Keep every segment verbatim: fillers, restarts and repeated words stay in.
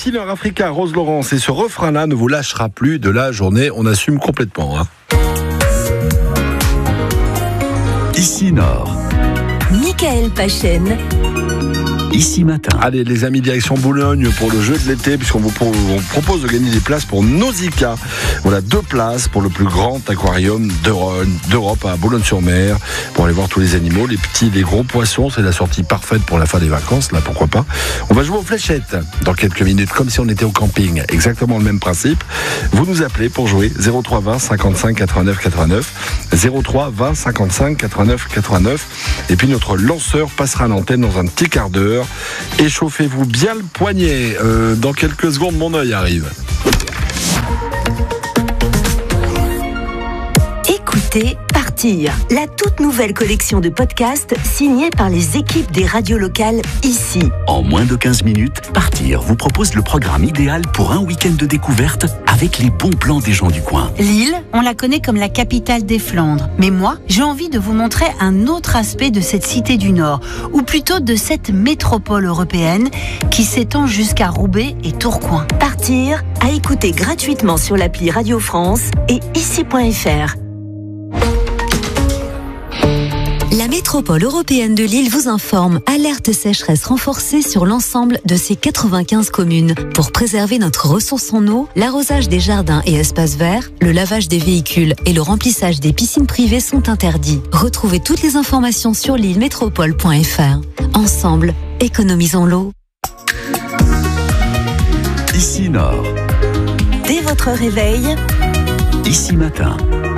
Ici, Nord Africa, Rose Laurence, et ce refrain-là ne vous lâchera plus de la journée. On assume complètement. Hein. Ici Nord. Michael Pachen. Ici Matin. Allez les amis, direction Boulogne pour le jeu de l'été, puisqu'on vous pro- on propose de gagner des places pour Nausicaa. Voilà, deux places pour le plus grand aquarium d'Europe, d'Europe à Boulogne-sur-Mer, pour aller voir tous les animaux, les petits, les gros poissons. C'est la sortie parfaite pour la fin des vacances, là pourquoi pas. On va jouer aux fléchettes dans quelques minutes, comme si on était au camping. Exactement le même principe. Vous nous appelez pour jouer zéro trois vingt cinquante-cinq quatre-vingt-neuf quatre-vingt-neuf, zéro trois vingt cinquante-cinq quatre-vingt-neuf quatre-vingt-neuf. Et puis notre lanceur passera à l'antenne dans un petit quart d'heure. Échauffez-vous bien le poignet. Euh, dans quelques secondes, mon œil arrive. Écoutez Partir, la toute nouvelle collection de podcasts signée par les équipes des radios locales ici. En moins de quinze minutes, Partir vous propose le programme idéal pour un week-end de découverte avec les bons plans des gens du coin. Lille, on la connaît comme la capitale des Flandres. Mais moi, j'ai envie de vous montrer un autre aspect de cette cité du Nord, ou plutôt de cette métropole européenne qui s'étend jusqu'à Roubaix et Tourcoing. Partir, à écouter gratuitement sur l'appli Radio France et ici point f r. La métropole européenne de Lille vous informe. Alerte sécheresse renforcée sur l'ensemble de ses quatre-vingt-quinze communes. Pour préserver notre ressource en eau, l'arrosage des jardins et espaces verts, le lavage des véhicules et le remplissage des piscines privées sont interdits. Retrouvez toutes les informations sur lille métropole point f r. Ensemble, économisons l'eau. Ici Nord. Dès votre réveil, Ici Matin.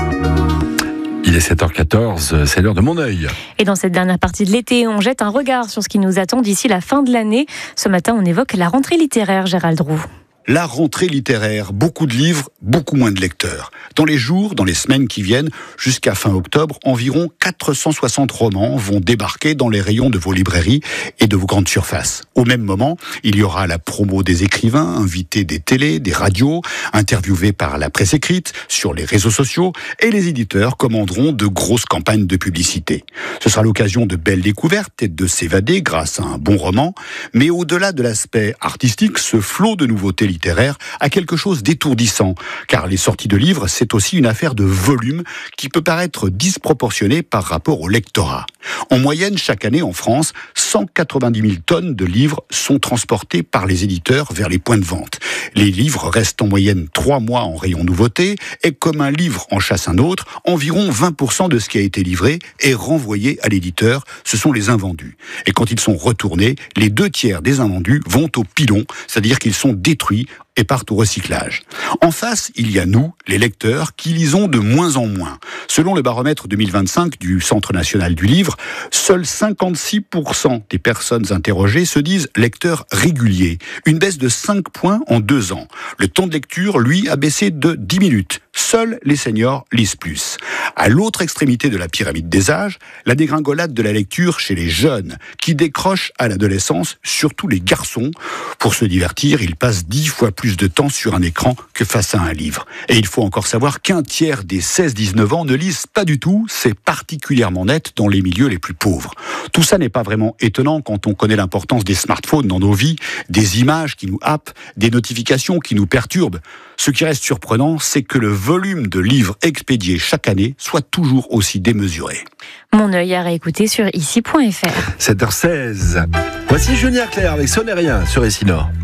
Il est sept heures quatorze, c'est l'heure de mon œil. Et dans cette dernière partie de l'été, on jette un regard sur ce qui nous attend d'ici la fin de l'année. Ce matin, on évoque la rentrée littéraire, Gérald Roux. La rentrée littéraire, beaucoup de livres, beaucoup moins de lecteurs. Dans les jours, dans les semaines qui viennent, jusqu'à fin octobre, environ quatre cent soixante romans vont débarquer dans les rayons de vos librairies et de vos grandes surfaces. Au même moment, il y aura la promo des écrivains, invités des télés, des radios, interviewés par la presse écrite, sur les réseaux sociaux, et les éditeurs commanderont de grosses campagnes de publicité. Ce sera l'occasion de belles découvertes et de s'évader grâce à un bon roman, mais au-delà de l'aspect artistique, ce flot de nouveautés littéraire a quelque chose d'étourdissant, car les sorties de livres, c'est aussi une affaire de volume qui peut paraître disproportionnée par rapport au lectorat. En moyenne, chaque année en France, cent quatre-vingt-dix mille tonnes de livres sont transportés par les éditeurs vers les points de vente. Les livres restent en moyenne trois mois en rayon nouveauté, et comme un livre en chasse un autre, environ vingt pour cent de ce qui a été livré est renvoyé à l'éditeur, ce sont les invendus. Et quand ils sont retournés, les deux tiers des invendus vont au pilon, c'est-à-dire qu'ils sont détruits et partent au recyclage. En face, il y a nous, les lecteurs, qui lisons de moins en moins. Selon le baromètre deux mille vingt-cinq du Centre national du livre, seuls cinquante-six pour cent des personnes interrogées se disent lecteurs réguliers. Une baisse de cinq points en deux ans. Le temps de lecture, lui, a baissé de dix minutes. Seuls les seniors lisent plus. À l'autre extrémité de la pyramide des âges, la dégringolade de la lecture chez les jeunes, qui décrochent à l'adolescence, surtout les garçons. Pour se divertir, ils passent dix fois plus de temps sur un écran que face à un livre. Et il faut encore savoir qu'un tiers des seize dix-neuf ans ne lisent pas du tout, c'est particulièrement net dans les milieux les plus pauvres. Tout ça n'est pas vraiment étonnant quand on connaît l'importance des smartphones dans nos vies, des images qui nous happent, des notifications qui nous perturbent. Ce qui reste surprenant, c'est que le volume de livres expédiés chaque année soit toujours aussi démesuré. Mon œil à réécouter sur ici point f r. sept heures seize. Voici Julien Clerc avec Sonne et rien sur Ici Nord.